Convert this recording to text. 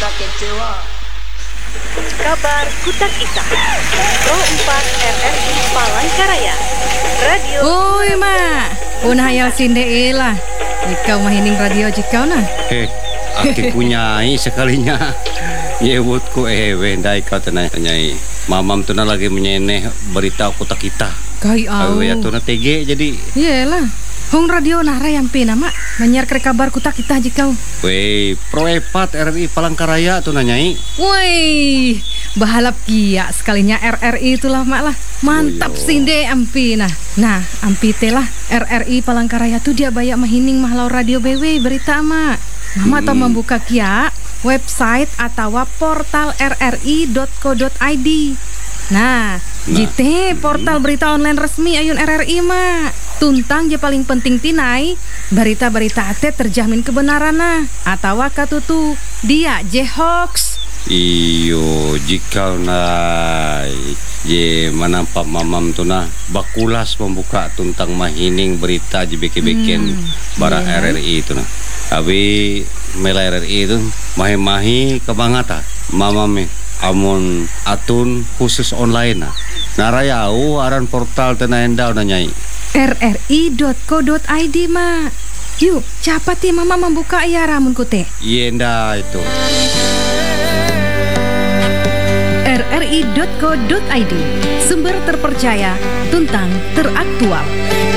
kecewa. Kabar Kutak Ita Pro 4 RRI Palangkaraya Radio. Oi mak, unah hayal sinde lah. Ikau mahining radio jikau nah. Aki punyai sekalinya. Nyebutku wendai kau tenai nyai. Mamam tu lagi menyeneh berita Kutak Ita. Kai au. Ya tu TG jadi. Iyalah. Hong radio nah rayampe nama menyiar kabar Kutak Ita jikau. Wei, Pro 4 RRI Palangkaraya tu nyai. Woi, bahalap kia sekalinya RRI itulah mak lah. Mantap sinde ampi nah. Nah, ampi telah RRI Palangkaraya tu dia banyak mahining mahlau radio BW berita mak. Mama tau membuka kia website atau portal rri.co.id. Nah, jite portal berita online resmi ayun RRI mak. Tuntang je paling penting tinai berita-berita ate terjamin kebenaran nah atau katutu dia je hoax. Iyo jika nai je manampak mamam tu nah bakulas membuka tuntang mahining berita je beken bara RRI itu nah. Abi mela RRI itu mahi-mahi kebangata mamam amun atun khusus online nah. Narayau aran portal tenaenda udah nyai. rri.co.id mak. Yuk, capati mama membuka ya ramun kute. Yenda itu. rri.co.id, sumber terpercaya, tuntang teraktual.